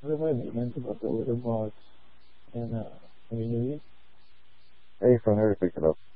What if I meant about the litter box and maybe? Hey, so I never picked it up.